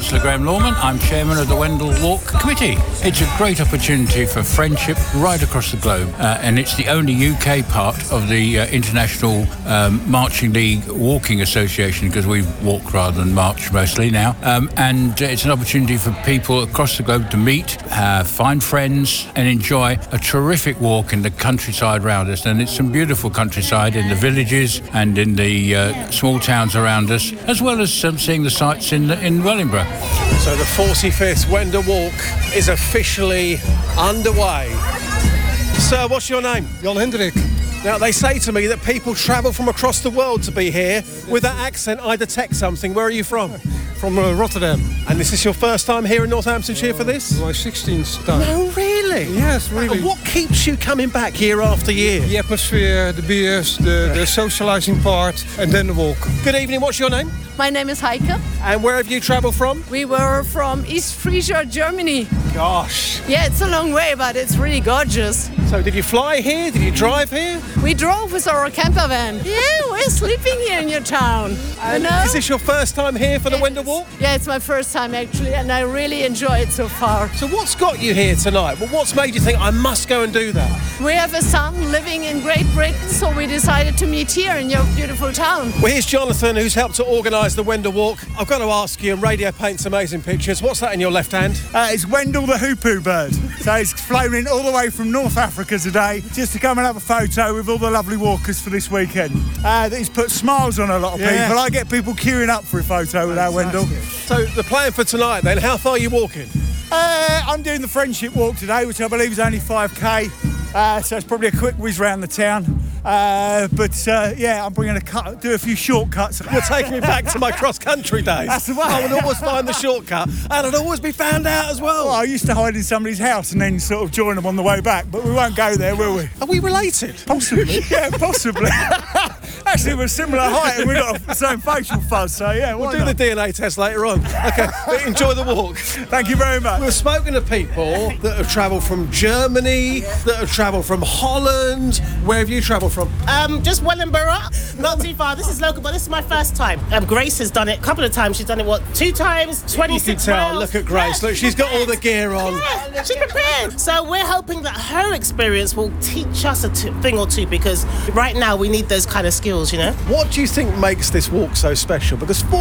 Councillor Graham Lawman. I'm chairman of the Wendell Walk Committee. It's a great opportunity for friendship right across the globe, and it's the only UK part of the International Marching League Walking Association, because we walk rather than march mostly now. And it's an opportunity for people across the globe to meet, find friends, and enjoy a terrific walk in the countryside around us. And it's some beautiful countryside in the villages and in the small towns around us, as well as seeing the sights in Wellingborough. So the 45th Wendell Walk is officially underway. Sir, what's your name? Jan Hendrik. Now, they say to me that people travel from across the world to be here. With that accent, I detect something. Where are you from? From Rotterdam. And is this your first time here in Northamptonshire for this? My 16th time. No, really? Yes, really. And what keeps you coming back year after year? The atmosphere, the beers, the socialising part, and then the walk. Good evening, what's your name? My name is Heike. And where have you travelled from? We were from East Frisia, Germany. Gosh. Yeah, it's a long way, but it's really gorgeous. So did you fly here? Did you drive here? We drove with our camper van. Yeah, we're sleeping here in your town. You know? Is this your first time here for the Wendell Walk? Yeah, it's my first time actually, and I really enjoy it so far. So what's got you here tonight? Well, what's made you think I must go and do that? We have a son living in Great Britain, so we decided to meet here in your beautiful town. Well, here's Jonathan, who's helped to organise the Wendell Walk. I've got to ask you, Radio paints amazing pictures. What's that in your left hand? It's Wendell the Hoopoo bird. So he's flown in all the way from North Africa today just to come and have a photo with all the lovely walkers for this weekend. He's put smiles on a lot of people. I get people queuing up for a photo with our Wendell. So the plan for tonight then, how far are you walking? I'm doing the Friendship Walk today, which I believe is only 5k. So it's probably a quick whiz round the town. I'm bringing do a few shortcuts. You're taking me back to my cross-country days. That's the way. I would always find the shortcut, and I'd always be found out as well. Well, I used to hide in somebody's house and then sort of join them on the way back, but we won't go there, will we? Are we related? Possibly, yeah, possibly. Actually, we're similar height and we've got the same facial fuzz, so yeah, we'll do the DNA test later on. Okay, enjoy the walk. Thank you very much. We've spoken to people that have travelled from Germany, that have travelled from Holland. Where have you travelled from? Just Wellingborough, not too far. This is local, but this is my first time. Grace has done it a couple of times. She's done it, 2 times, 26 You can tell, miles. look at Grace. Look, she's got all the gear on. Yeah, she's prepared. So we're hoping that her experience will teach us a thing or two, because right now we need those kind of skills, you know? What do you think makes this walk so special? Because